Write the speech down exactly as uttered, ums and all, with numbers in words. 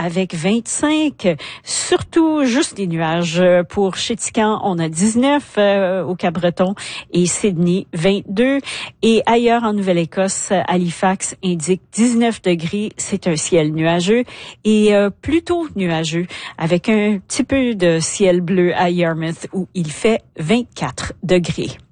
avec vingt-cinq. Surtout juste des nuages. Pour Chéticamp, on a dix-neuf euh, au Cap-Breton et Sydney, vingt-deux. Et ailleurs en Nouvelle-Écosse, Halifax indique dix-neuf degrés. C'est un ciel nuageux et euh, plutôt nuageux avec un petit peu de ciel bleu à Yarmouth où il fait vingt-quatre degrés.